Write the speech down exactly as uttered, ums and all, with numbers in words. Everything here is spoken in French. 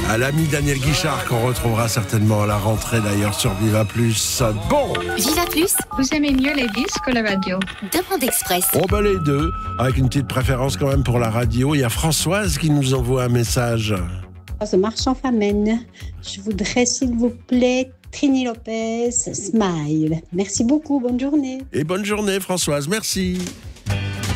À l'ami Daniel Guichard, qu'on retrouvera certainement à la rentrée d'ailleurs sur Viva Plus. Bon, Viva Plus, Vous aimez mieux les disques que la radio? Demande Express. on bat les deux, avec une petite préférence quand même pour la radio. Il y a Françoise qui nous envoie un message. The Marchand Famenne. Je voudrais, s'il vous plaît, Trini Lopez, Smile. Merci beaucoup, bonne journée. Et bonne journée Françoise, merci.